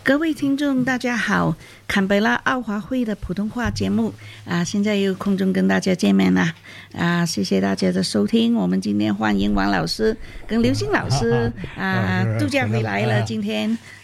各位听众大家好，坎贝拉奥华会的普通话节目现在又空中跟大家见面了谢谢大家的收听。我们今天欢迎王老师跟刘星老师度假回来了今天